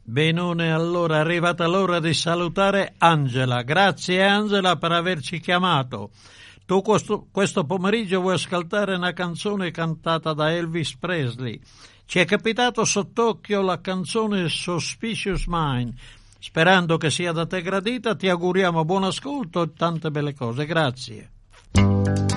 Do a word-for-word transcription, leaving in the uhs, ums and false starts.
Benone, allora è arrivata l'ora di salutare Angela. Grazie Angela per averci chiamato. Tu questo, questo pomeriggio vuoi ascoltare una canzone cantata da Elvis Presley. Ci è capitato sott'occhio la canzone Suspicious Mind. Sperando che sia da te gradita, ti auguriamo buon ascolto e tante belle cose. Grazie.